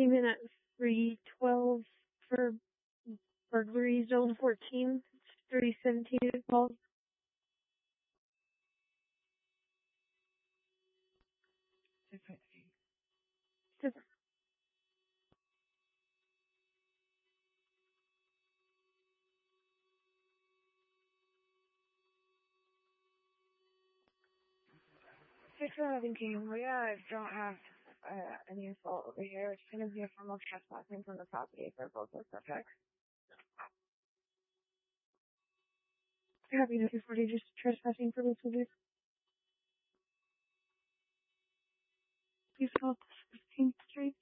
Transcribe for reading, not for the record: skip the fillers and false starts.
came in at 312 for burglary zone 14. It's 317 calls. We don't have any assault over here. It's going to be a formal trespassing from the property for both those subjects. Happy 240, just trespassing for both of you. Please call 16th Street.